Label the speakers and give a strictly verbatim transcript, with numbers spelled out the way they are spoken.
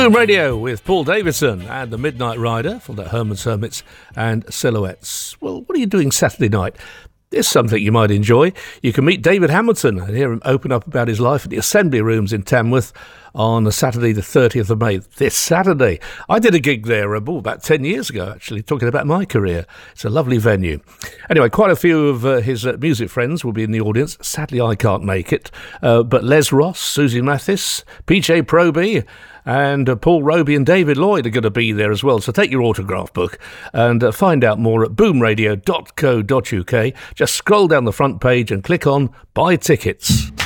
Speaker 1: Boom Radio with Paul Davidson and the Midnight Rider for the Herman's Hermits and Silhouettes. Well, what are you doing Saturday night? There's something you might enjoy. You can meet David Hamilton and hear him open up about his life at the Assembly Rooms in Tamworth on Saturday the thirtieth of May, this Saturday. I did a gig there oh, about ten years ago, actually, talking about my career. It's a lovely venue. Anyway, quite a few of uh, his uh, music friends will be in the audience. Sadly, I can't make it. Uh, but Les Ross, Susie Mathis, P J Proby, and uh, Paul Roby and David Lloyd are going to be there as well. So take your autograph book and uh, find out more at boom radio dot co dot uk. Just scroll down the front page and click on Buy Tickets.